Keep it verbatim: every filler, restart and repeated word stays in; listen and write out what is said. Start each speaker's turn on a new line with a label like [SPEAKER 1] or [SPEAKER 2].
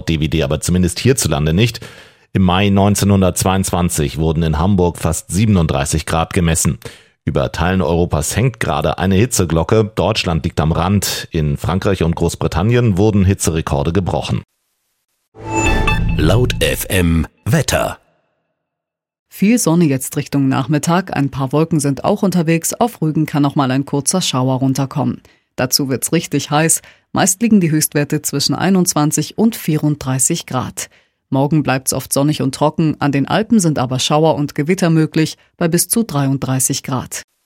[SPEAKER 1] D V D aber zumindest hierzulande nicht. Im Mai neunzehnhundertzweiundzwanzig wurden in Hamburg fast siebenunddreißig Grad gemessen. Über Teilen Europas hängt gerade eine Hitzeglocke. Deutschland liegt am Rand. In Frankreich und Großbritannien wurden Hitzerekorde gebrochen.
[SPEAKER 2] Laut F M Wetter.
[SPEAKER 3] Viel Sonne jetzt Richtung Nachmittag, ein paar Wolken sind auch unterwegs, auf Rügen kann noch mal ein kurzer Schauer runterkommen. Dazu wird's richtig heiß, meist liegen die Höchstwerte zwischen einundzwanzig und vierunddreißig Grad. Morgen bleibt's oft sonnig und trocken, an den Alpen sind aber Schauer und Gewitter möglich bei bis zu dreiunddreißig Grad.